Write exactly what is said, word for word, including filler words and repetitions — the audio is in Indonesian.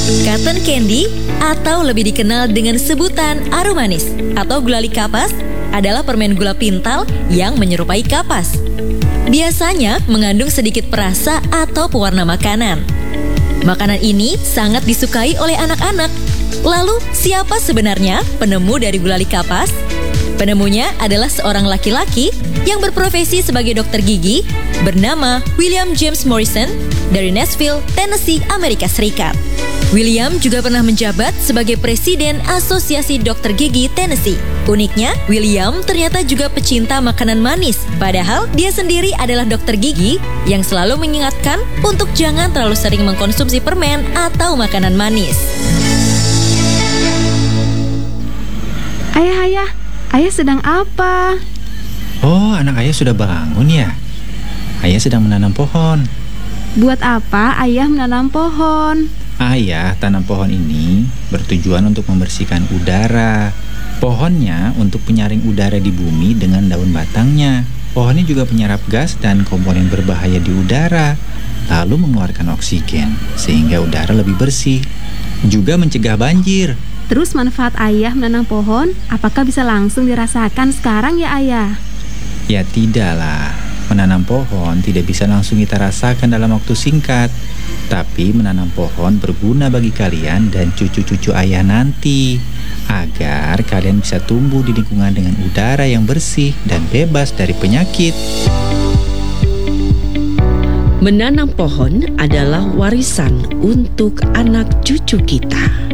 Cotton candy atau lebih dikenal dengan sebutan aromanis atau gulali kapas adalah permen gula pintal yang menyerupai kapas. Biasanya mengandung sedikit perasa atau pewarna makanan. Makanan ini sangat disukai oleh anak-anak. Lalu, siapa sebenarnya penemu dari gulali kapas? Penemunya adalah seorang laki-laki yang berprofesi sebagai dokter gigi bernama William James Morrison dari Nashville, Tennessee, Amerika Serikat. William juga pernah menjabat sebagai Presiden Asosiasi Dokter Gigi Tennessee. Uniknya, William ternyata juga pecinta makanan manis, padahal dia sendiri adalah dokter gigi yang selalu mengingatkan untuk jangan terlalu sering mengkonsumsi permen atau makanan manis. Ayah, ayah, ayah sedang apa? Oh, anak ayah sudah bangun ya? Ayah sedang menanam pohon. Buat apa ayah menanam pohon? Ayah tanam pohon ini bertujuan untuk membersihkan udara. Pohonnya untuk penyaring udara di bumi dengan daun batangnya. Pohon ini juga penyerap gas dan komponen berbahaya di udara, lalu mengeluarkan oksigen sehingga udara lebih bersih. Juga mencegah banjir. Terus manfaat ayah menanam pohon, apakah bisa langsung dirasakan sekarang ya ayah? Ya tidaklah. Menanam pohon tidak bisa langsung kita rasakan dalam waktu singkat. Tapi menanam pohon berguna bagi kalian dan cucu-cucu ayah nanti, agar kalian bisa tumbuh di lingkungan dengan udara yang bersih dan bebas dari penyakit. Menanam pohon adalah warisan untuk anak cucu kita.